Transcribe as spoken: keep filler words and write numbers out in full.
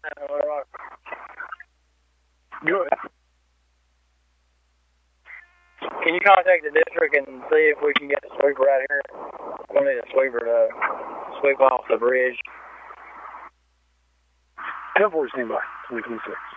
Go ahead. Can you contact the district and see if we can get a sweeper out here? We'll need a sweeper to sweep off the bridge. ten four standby, twenty twenty-six.